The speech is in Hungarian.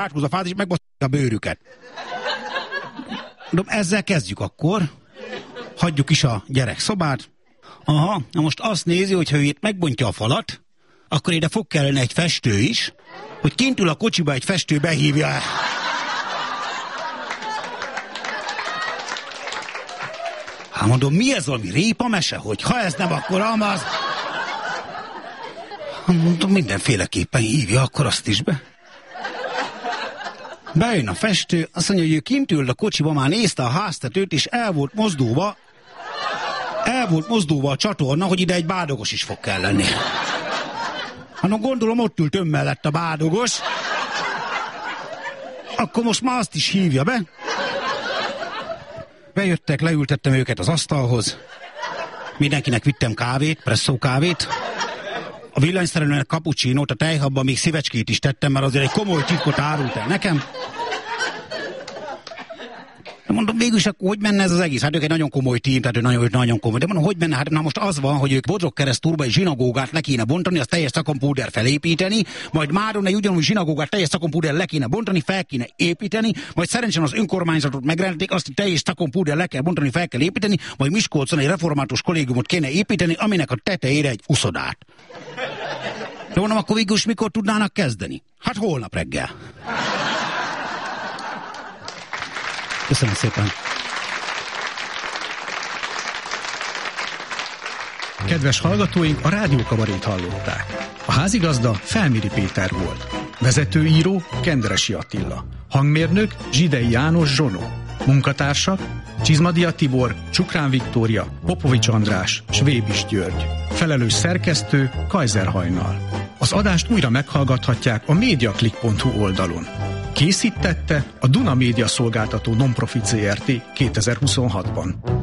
áthúz a fát, és megbasztja a bőrüket. De ezzel kezdjük akkor. Hagyjuk is a gyerek szobát. Aha, na most azt nézi, hogy ha ő itt megbontja a falat, akkor ide fog kellene egy festő is, hogy kint ül a kocsiba egy festő behívja. Hát mondom, mi ez, valami répamese, hogy ha ez nem, akkor amaz. Mondom, mindenféleképpen hívja, akkor azt is be. Bejön a festő, azt mondja, hogy ő kint ül a kocsiba, már nézte a háztetőt, és el volt mozdulva a csatorna, hogy ide egy bádogos is fog kelleni. Hát gondolom, ott ült ön mellett a bádogos. Akkor most már azt is hívja be. Bejöttek, leültettem őket az asztalhoz. Mindenkinek vittem kávét, presszó kávét. A villanyszerelőnek cappuccinót, a tejhabban még szívecskét is tettem, mert azért egy komoly titkot árult el nekem. De mondom, végülis akkor hogy menne ez az egész? Hát ők egy nagyon komoly tím, tehát nagyon komoly. De mondom, hogy menne? Hát na most az van, hogy ők Bodrogkeresztúrba egy zsinagógát le kéne bontani, azt teljes szakompúder felépíteni, majd Máron egy ugyanúgy zsinagógát teljes szakompúder le kéne bontani, fel kéne építeni, majd szerencsén az önkormányzatot megrendelték, azt teljes szakompúder le kell bontani, fel kell építeni, majd Miskolcon egy református kollégiumot kéne építeni, aminek a tetejére egy uszodát. De mondom, akkor végülis mikor tudnának kezdeni? Hát holnap reggel. Köszönöm szépen. Kedves hallgatóink, a rádiókabarét hallották. A házigazda Felmiri Péter volt. Vezetőíró Kenderesi Attila. Hangmérnök Zsidei János Zsono. Munkatársak Csizmadia Tibor, Csukrán Viktória, Popovics András, Svébis György. Felelős szerkesztő Kaiser Hajnal. Az adást újra meghallgathatják a mediaclick.hu oldalon. Készítette a Duna Média Szolgáltató Nonprofit Zrt. 2026-ban.